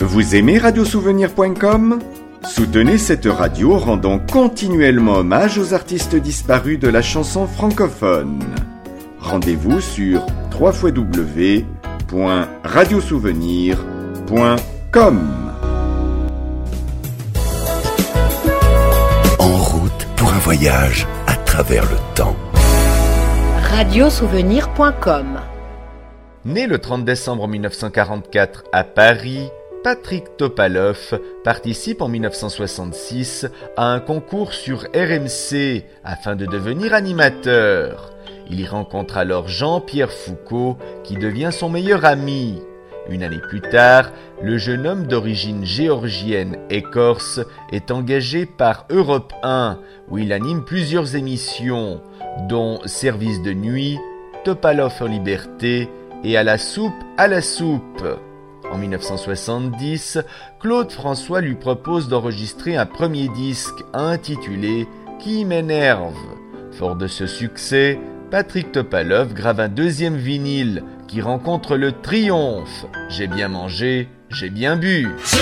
Vous aimez radiosouvenir.com ? Soutenez cette radio en rendant continuellement hommage aux artistes disparus de la chanson francophone. Rendez-vous sur www.radiosouvenir.com. En route pour un voyage à travers le temps. Radiosouvenir.com. Né le 30 décembre 1944 à Paris, Patrick Topalov participe en 1966 à un concours sur RMC afin de devenir animateur. Il y rencontre alors Jean-Pierre Foucault qui devient son meilleur ami. Une année plus tard, le jeune homme d'origine géorgienne et corse est engagé par Europe 1 où il anime plusieurs émissions, dont Service de nuit, Topalov en liberté et À la soupe, à la soupe. En 1970, Claude François lui propose d'enregistrer un premier disque intitulé « Qui m'énerve ». Fort de ce succès, Patrick Topalov grave un deuxième vinyle qui rencontre le triomphe « J'ai bien mangé, j'ai bien bu ».